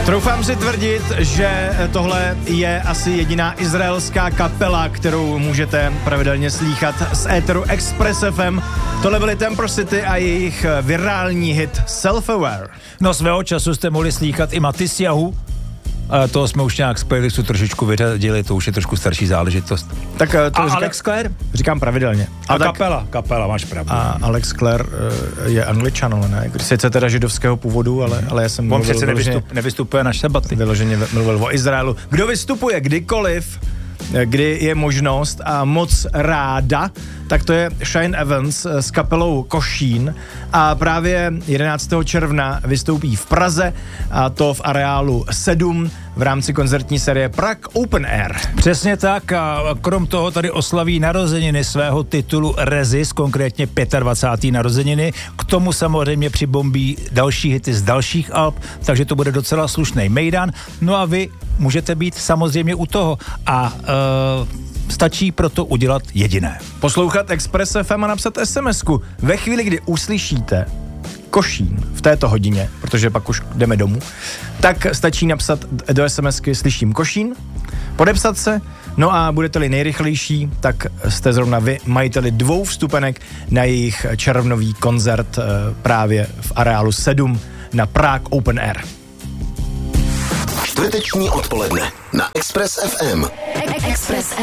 Troufám si tvrdit, že tohle je asi jediná izraelská kapela, kterou můžete pravidelně slýchat z éteru Express FM. Tohle byly Temper City a jejich virální hit Self-Aware. No svého času jste mohli slýchat i Matisyahu, ale toho jsme už nějak z playlistu trošičku vyřadili, to už je trošku starší záležitost. Tak to a Alex Clare? Říkám pravidelně. A kapela, máš pravdu. A Alex Clare je Angličan, ale ne? Sice teda židovského původu, ale já jsem... On přece nevystupuje na šabaty. Vyloženě mluvil o Izraelu. Kdo vystupuje kdykoliv, kdy je možnost a moc ráda, tak to je Shane Evans s kapelou Košín a právě 11. června vystoupí v Praze a to v areálu 7 v rámci koncertní série Prague Open Air. Přesně tak a krom toho tady oslaví narozeniny svého titulu Resist, konkrétně 25. narozeniny. K tomu samozřejmě přibombí další hity z dalších alb, takže to bude docela slušný mejdan. No a vy můžete být samozřejmě u toho a stačí proto udělat jediné. Poslouchat Express FM a napsat SMS-ku. Ve chvíli, kdy uslyšíte Košín v této hodině, protože pak už jdeme domů, tak stačí napsat do SMSky slyším Košín, podepsat se, no a budete-li nejrychlejší, tak jste zrovna vy majiteli 2 vstupenek na jejich červnový koncert právě v areálu 7 na Prague Open Air. Čtvrteční odpoledne na Express FM. Express